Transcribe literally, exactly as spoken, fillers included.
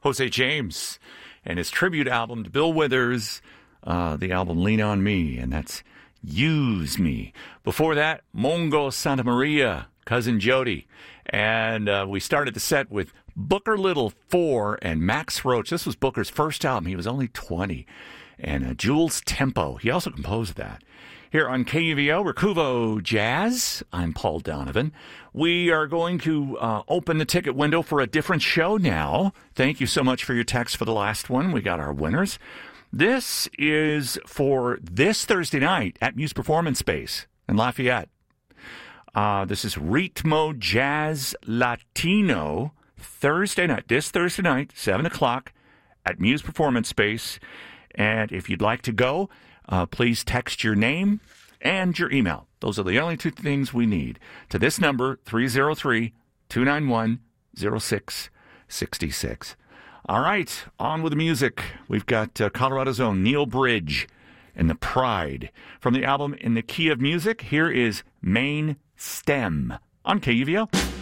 Jose James and his tribute album to Bill Withers, uh, the album Lean On Me, and that's Use Me. Before that, Mongo Santa Maria, Cousin Jody. And uh, we started the set with Booker Little four and Max Roach. This was Booker's first album. He was only twenty. And uh, Jules Tempo. He also composed that. Here on K U V O, Recuvo Jazz, I'm Paul Donovan. We are going to uh, open the ticket window for a different show now. Thank you so much for your text for the last one. We got our winners. This is for this Thursday night at Muse Performance Space in Lafayette. Uh, this is Ritmo Jazz Latino Thursday night. This Thursday night, seven o'clock at Muse Performance Space. And if you'd like to go, uh, please text your name and your email. Those are the only two things we need. To this number, three oh three, two nine one, oh six six six. All right, on with the music. We've got uh, Colorado's own Neil Bridge and The Pride. From the album In the Key of Music, here is Main Stem on K U V O.